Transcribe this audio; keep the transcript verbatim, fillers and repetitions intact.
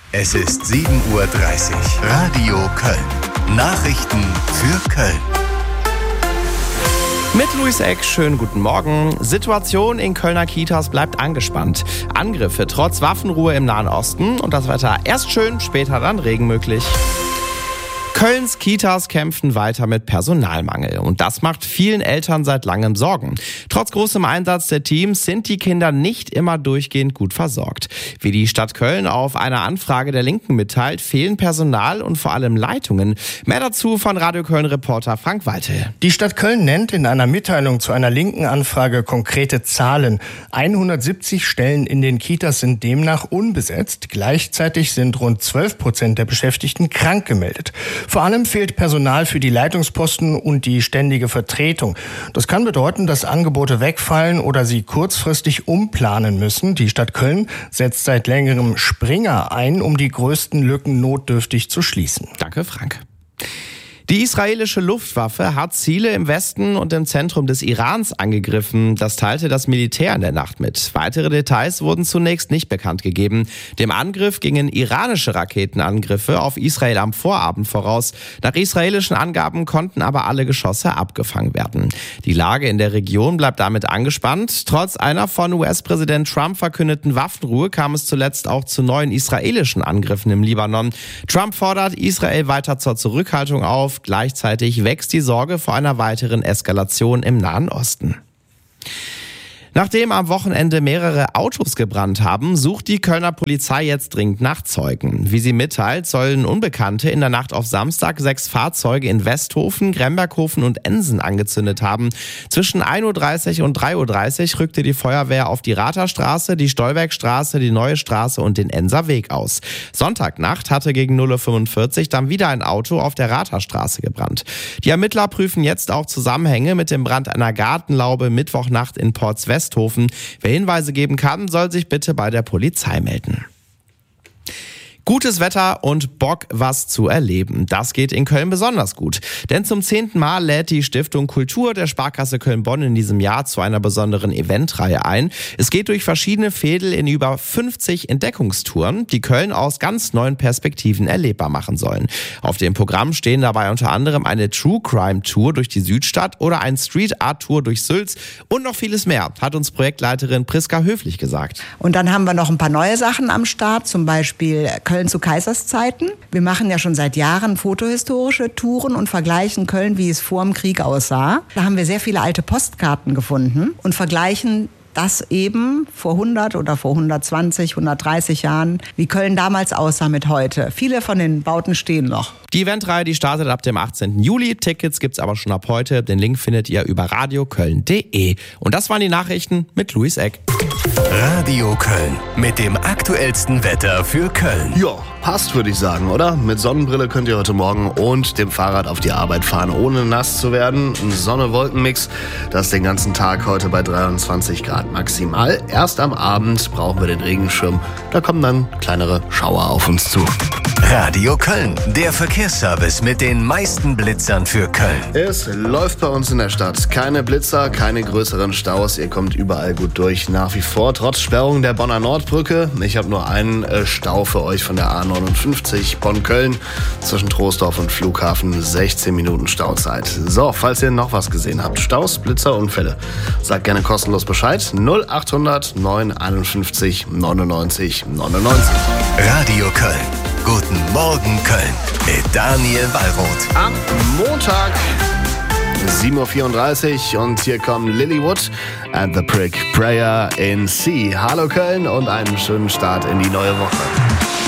Es ist sieben Uhr dreißig. Radio Köln. Nachrichten für Köln. Mit Luis Eck, schönen guten Morgen. Situation in Kölner Kitas bleibt angespannt. Angriffe trotz Waffenruhe im Nahen Osten und das Wetter erst schön, später dann Regen möglich. Kölns Kitas kämpfen weiter mit Personalmangel und das macht vielen Eltern seit langem Sorgen. Trotz großem Einsatz der Teams sind die Kinder nicht immer durchgehend gut versorgt. Wie die Stadt Köln auf einer Anfrage der Linken mitteilt, fehlen Personal und vor allem Leitungen. Mehr dazu von Radio Köln-Reporter Frank Waltel. Die Stadt Köln nennt in einer Mitteilung zu einer linken Anfrage konkrete Zahlen. hundertsiebzig Stellen in den Kitas sind demnach unbesetzt. Gleichzeitig sind rund zwölf Prozent der Beschäftigten krank gemeldet. Vor allem fehlt Personal für die Leitungsposten und die ständige Vertretung. Das kann bedeuten, dass Angebote wegfallen oder sie kurzfristig umplanen müssen. Die Stadt Köln setzt seit längerem Springer ein, um die größten Lücken notdürftig zu schließen. Danke, Frank. Die israelische Luftwaffe hat Ziele im Westen und im Zentrum des Irans angegriffen. Das teilte das Militär in der Nacht mit. Weitere Details wurden zunächst nicht bekannt gegeben. Dem Angriff gingen iranische Raketenangriffe auf Israel am Vorabend voraus. Nach israelischen Angaben konnten aber alle Geschosse abgefangen werden. Die Lage in der Region bleibt damit angespannt. Trotz einer von U S-Präsident Trump verkündeten Waffenruhe kam es zuletzt auch zu neuen israelischen Angriffen im Libanon. Trump fordert Israel weiter zur Zurückhaltung auf. Gleichzeitig wächst die Sorge vor einer weiteren Eskalation im Nahen Osten. Nachdem am Wochenende mehrere Autos gebrannt haben, sucht die Kölner Polizei jetzt dringend nach Zeugen. Wie sie mitteilt, sollen Unbekannte in der Nacht auf Samstag sechs Fahrzeuge in Westhofen, Gremberghofen und Ensen angezündet haben. Zwischen ein Uhr dreißig und drei Uhr dreißig rückte die Feuerwehr auf die Ratherstraße, die Stolbergstraße, die Neue Straße und den Enser Weg aus. Sonntagnacht hatte gegen null Uhr fünfundvierzig dann wieder ein Auto auf der Ratherstraße gebrannt. Die Ermittler prüfen jetzt auch Zusammenhänge mit dem Brand einer Gartenlaube Mittwochnacht in Porz-Westhofen. Wer Hinweise geben kann, soll sich bitte bei der Polizei melden. Gutes Wetter und Bock, was zu erleben. Das geht in Köln besonders gut. Denn zum zehnten Mal lädt die Stiftung Kultur der Sparkasse Köln-Bonn in diesem Jahr zu einer besonderen Eventreihe ein. Es geht durch verschiedene Veedel in über fünfzig Entdeckungstouren, die Köln aus ganz neuen Perspektiven erlebbar machen sollen. Auf dem Programm stehen dabei unter anderem eine True Crime Tour durch die Südstadt oder ein Street Art Tour durch Sülz und noch vieles mehr, hat uns Projektleiterin Priska Höflich gesagt. Und dann haben wir noch ein paar neue Sachen am Start, zum Beispiel Köln zu Kaiserszeiten. Wir machen ja schon seit Jahren fotohistorische Touren und vergleichen Köln, wie es vor dem Krieg aussah. Da haben wir sehr viele alte Postkarten gefunden und vergleichen das eben vor hundert oder vor hundertzwanzig, hundertdreißig Jahren, wie Köln damals aussah mit heute. Viele von den Bauten stehen noch. Die Eventreihe, die startet ab dem achtzehnten Juli. Tickets gibt's aber schon ab heute. Den Link findet ihr über radioköln punkt de. Und das waren die Nachrichten mit Luis Eck. Radio Köln mit dem aktuellsten Wetter für Köln. Ja, passt, würde ich sagen, oder? Mit Sonnenbrille könnt ihr heute Morgen und dem Fahrrad auf die Arbeit fahren, ohne nass zu werden. Ein Sonne-Wolken-Mix, das den ganzen Tag heute bei dreiundzwanzig Grad maximal. Erst am Abend brauchen wir den Regenschirm. Da kommen dann kleinere Schauer auf uns zu. Radio Köln, der Verkehrsservice mit den meisten Blitzern für Köln. Es läuft bei uns in der Stadt. Keine Blitzer, keine größeren Staus. Ihr kommt überall gut durch. Nach wie vor, trotz Sperrung der Bonner Nordbrücke. Ich habe nur einen äh, Stau für euch von der A neunundfünfzig Bonn-Köln. Zwischen Troisdorf und Flughafen sechzehn Minuten Stauzeit. So, falls ihr noch was gesehen habt. Staus, Blitzer, Unfälle. Sagt gerne kostenlos Bescheid. null achthundert neun einundfünfzig neunundneunzig neunundneunzig. Radio Köln. Guten Morgen Köln mit Daniel Wallroth. Am Montag sieben Uhr vierunddreißig und hier kommen Lilywood and the Prick Prayer in C. Hallo Köln und einen schönen Start in die neue Woche.